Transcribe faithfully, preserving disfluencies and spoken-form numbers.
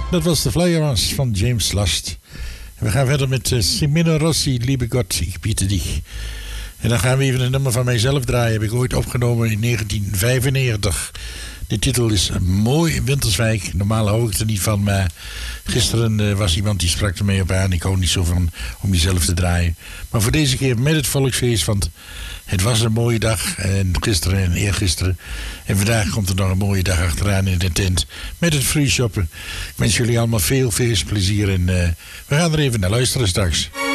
Dat was de Flyers van James Last. En we gaan verder met uh, Semino Rossi, Liebe Gott, ich bitte dich. En dan gaan we even een nummer van mijzelf draaien. Heb ik ooit opgenomen in negentien vijfennegentig. De titel is Mooi Winterswijk. Normaal hou ik er niet van, maar gisteren uh, was iemand die sprak er mee op aan. Ik hou niet zo van om jezelf te draaien. Maar voor deze keer met het volksfeest, want het was een mooie dag. En gisteren en eergisteren. En vandaag komt er nog een mooie dag achteraan in de tent met het free shoppen. Ik wens jullie allemaal veel, veel plezier en uh, we gaan er even naar luisteren straks.